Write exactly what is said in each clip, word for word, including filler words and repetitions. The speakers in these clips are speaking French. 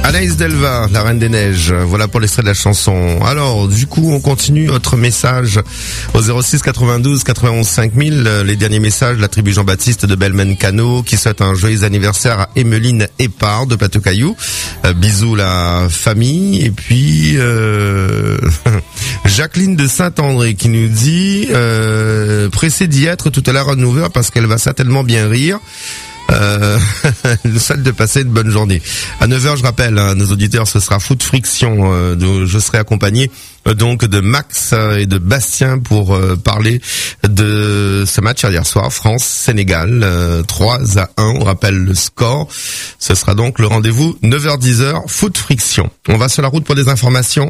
Anaïs Delva, la Reine des Neiges. Voilà pour l'extrait de la chanson. Alors, du coup, on continue notre message au zéro six quatre-vingt-douze quatre-vingt-onze cinq mille. Les derniers messages, la tribu Jean-Baptiste de Belmen-Cano qui souhaite un joyeux anniversaire à Emeline Épard de Plateau-Caillou. Euh, bisous la famille. Et puis, euh, Jacqueline de Saint-André qui nous dit, euh, pressée d'y être tout à l'heure à neuf heures parce qu'elle va certainement bien rire. Euh, le seul de passer une bonne journée. À neuf heures, je rappelle, hein, nos auditeurs, ce sera Foot Friction. Euh, de, je serai accompagné euh, donc de Max et de Bastien pour euh, parler de ce match hier soir, France-Sénégal, euh, trois à un. On rappelle le score. Ce sera donc le rendez-vous neuf heures dix heures, Foot Friction. On va sur la route pour des informations.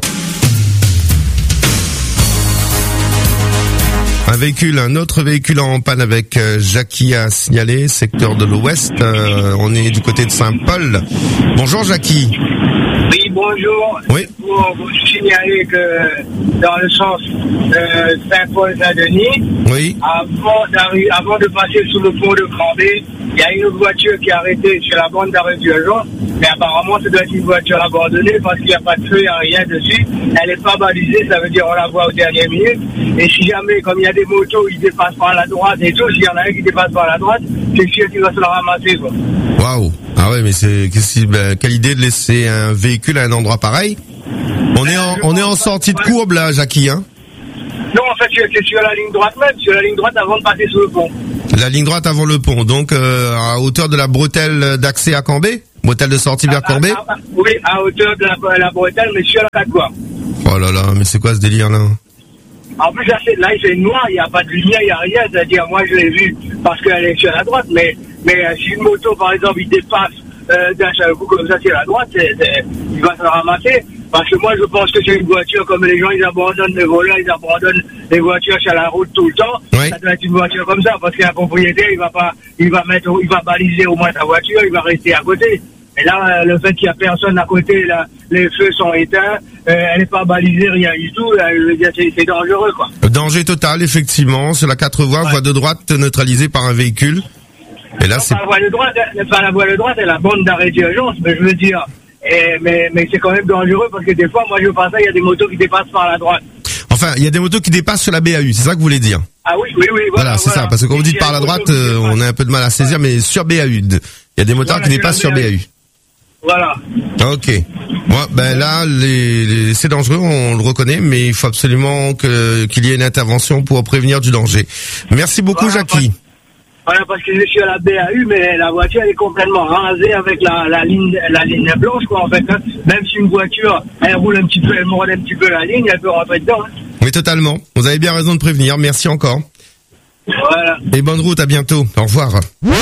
Un véhicule, un autre véhicule en panne avec euh, Jackie à signaler, secteur de l'Ouest. Euh, on est du côté de Saint-Paul. Bonjour Jackie. Oui, bonjour. Oui. Pour vous signaler que dans le sens euh, Saint-Paul-Saint-Denis, Oui. avant, d'arri- avant de passer sous le pont de Cambé, il y a une voiture qui est arrêtée sur la bande d'arrêt d'urgence, mais apparemment ça doit être une voiture abandonnée parce qu'il n'y a pas de feu, il n'y a rien dessus. Elle n'est pas balisée, ça veut dire on la voit aux dernières minutes. Et si jamais, comme il y a des motos, ils dépassent par la droite et tout, s'il y en a un qui dépasse par la droite, c'est sûr qu'il va se la ramasser, quoi. Waouh. Ah ouais, mais c'est qu'est-ce, ben, quelle idée de laisser un véhicule à un endroit pareil. On est en, on est en sortie de courbe là, Jackie, hein. Non, en fait, c'est sur la ligne droite même, sur la ligne droite avant de passer sous le pont. La ligne droite avant le pont, donc euh, à hauteur de la bretelle d'accès à Cambé, bretelle de sortie vers Cambé. Ah, ah, oui, à hauteur de la, la bretelle, mais sur la quoi. Oh là là, mais c'est quoi ce délire là? En plus, là, c'est, là, c'est noir, il n'y a pas de lumière, il n'y a rien. C'est-à-dire, moi, je l'ai vu parce qu'elle est sur la droite, mais, mais euh, si une moto, par exemple, il dépasse euh, d'un seul coup comme ça sur la droite, c'est, c'est, il va se ramasser. Parce que moi, je pense que c'est une voiture, comme les gens, ils abandonnent les voleurs, ils abandonnent les voitures sur la route tout le temps. Oui. Ça doit être une voiture comme ça, parce qu'un propriétaire, il va pas, il va mettre, il va baliser au moins sa voiture, il va rester à côté. Et là, euh, le fait qu'il n'y a personne à côté, là, les feux sont éteints, euh, elle n'est pas balisée, rien du tout, là, je veux dire, c'est, c'est dangereux, quoi. Danger total, effectivement, sur la quatre voies, Ouais. voie de droite neutralisée par un véhicule. Et là, Non, c'est pas la voie de droite, hein, pas la voie de droite, c'est la bande d'arrêt d'urgence, mais je veux dire, et, mais, mais c'est quand même dangereux parce que des fois, moi, je pense ça, il y a des motos qui dépassent par la droite. enfin, il y a des motos qui dépassent sur la B A U, c'est ça que vous voulez dire? Ah oui, oui, oui, voilà. Voilà, c'est ça, parce que quand vous dites par la droite, euh, on a un peu de mal à saisir, mais sur B A U, il y a des motards Voilà, qui dépassent sur sur B la A U. Voilà. Ok. Moi, ben là, les, les- c'est dangereux, on le reconnaît, mais il faut absolument que qu'il y ait une intervention pour prévenir du danger. Merci beaucoup, Voilà, Jackie. Voilà, parce que je suis à la B A U, mais la voiture, elle est complètement rasée avec la, la ligne, la ligne blanche, quoi, en fait, hein. Même si une voiture, elle roule un petit peu, elle morde un petit peu la ligne, elle peut rentrer dedans, hein. Oui, totalement. Vous avez bien raison de prévenir. Merci encore. Voilà. Et bonne route, à bientôt. Au revoir.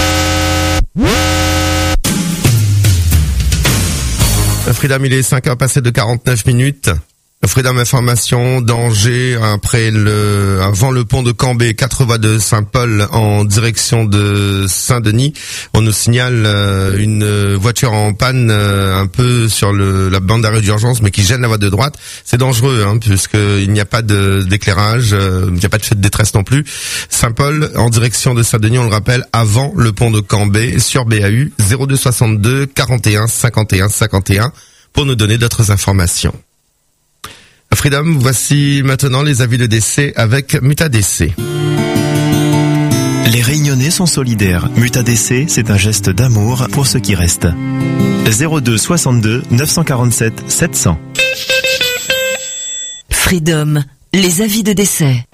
Freedom, il est cinq heures passées de quarante-neuf minutes. Freedom Information, danger après le, avant le pont de Cambé, quatre voies de Saint-Paul en direction de Saint-Denis. On nous signale euh, une voiture en panne euh, un peu sur le, la bande d'arrêt d'urgence, mais qui gêne la voie de droite. C'est dangereux, hein, puisqu'il n'y a pas de, d'éclairage, euh, il n'y a pas de feu de détresse non plus. Saint-Paul en direction de Saint-Denis, on le rappelle, avant le pont de Cambé, sur B A U, zéro deux soixante-deux quarante et un cinquante et un cinquante et un, pour nous donner d'autres informations. Freedom, voici maintenant les avis de décès avec Muta D C. Les Réunionnais sont solidaires. Muta D C, c'est un geste d'amour pour ceux qui restent. zéro deux soixante-deux neuf cent quarante-sept sept cents. Freedom, les avis de décès.